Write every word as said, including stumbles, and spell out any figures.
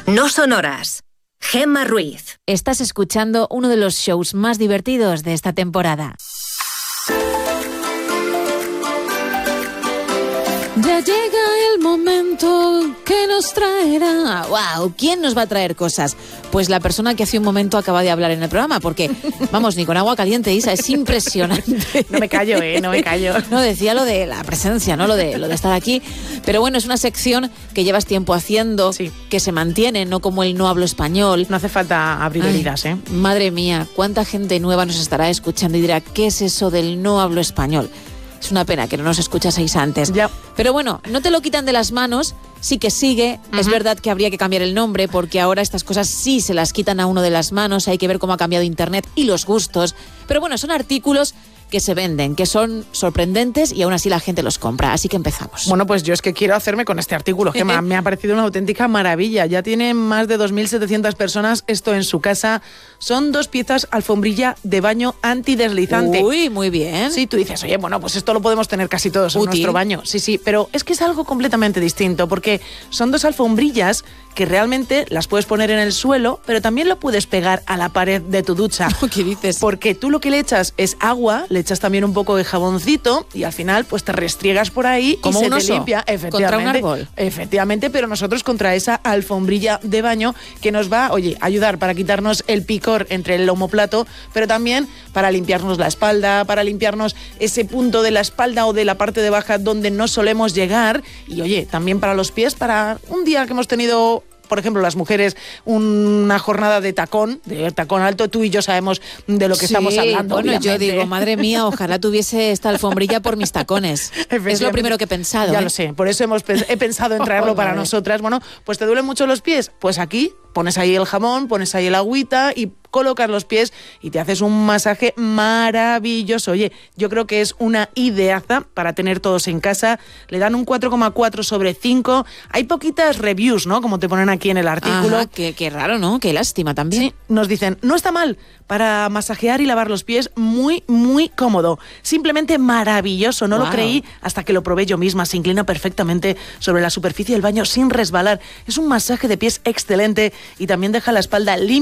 No son horas. Gemma Ruiz. Estás escuchando uno de los shows más divertidos de esta temporada. Ya llega el momento que nos traerá... ¡Wow! ¿Quién nos va a traer cosas? Pues la persona que hace un momento acaba de hablar en el programa, porque, vamos, ni con agua caliente, Isa, es impresionante. No me callo, ¿eh? No me callo. No, decía lo de la presencia, no lo de, lo de estar aquí. Pero bueno, es una sección que llevas tiempo haciendo, sí, que se mantiene, no como el no hablo español. No hace falta abrir Ay, heridas, ¿eh? Madre mía, cuánta gente nueva nos estará escuchando y dirá, ¿qué es eso del no hablo español? Es una pena que no nos escuchaseis antes. Ya. Pero bueno, no te lo quitan de las manos, sí que sigue. Uh-huh. Es verdad que habría que cambiar el nombre porque ahora estas cosas sí se las quitan a uno de las manos. Hay que ver cómo ha cambiado Internet y los gustos. Pero bueno, son artículos que se venden, que son sorprendentes y aún así la gente los compra. Así que empezamos. Bueno, pues yo es que quiero hacerme con este artículo, que me ha parecido una auténtica maravilla. Ya tiene más de dos mil setecientas personas esto en su casa. Son dos piezas alfombrilla de baño antideslizante. Uy, muy bien. Sí, tú dices, oye, bueno, pues esto lo podemos tener casi todos en Útil. Nuestro baño. Sí, sí, pero es que es algo completamente distinto, porque son dos alfombrillas que realmente las puedes poner en el suelo, pero también lo puedes pegar a la pared de tu ducha. ¿Qué dices? Porque tú lo que le echas es agua, le echas también un poco de jaboncito y al final pues te restriegas por ahí como y un se oso, te limpia. Efectivamente, contra un árbol. Efectivamente, pero nosotros contra esa alfombrilla de baño que nos va, oye, a ayudar para quitarnos el picor entre el omoplato, pero también para limpiarnos la espalda, para limpiarnos ese punto de la espalda o de la parte de baja donde no solemos llegar y, oye, también para los pies, para un día que hemos tenido... Por ejemplo, las mujeres, una jornada de tacón, de tacón alto, tú y yo sabemos de lo que sí, estamos hablando. Bueno, obviamente. Yo digo, madre mía, ojalá tuviese esta alfombrilla por mis tacones. Es lo primero que he pensado. Ya ¿eh? lo sé, por eso hemos he pensado en traerlo para nosotras. Bueno, pues ¿te duelen mucho los pies? Pues aquí pones ahí el jamón, pones ahí el agüita y colocas los pies y te haces un masaje maravilloso. Oye, yo creo que es una ideaza para tener todos en casa. Le dan un cuatro coma cuatro sobre cinco. Hay poquitas reviews, ¿no? Como te ponen aquí en el artículo. Ah, qué, qué raro, ¿no? Qué lástima también. Sí, nos dicen, no está mal para masajear y lavar los pies, muy, muy cómodo. Simplemente maravilloso. No wow. lo creí hasta que lo probé yo misma. Se inclina perfectamente sobre la superficie del baño sin resbalar. Es un masaje de pies excelente y también deja la espalda limpia.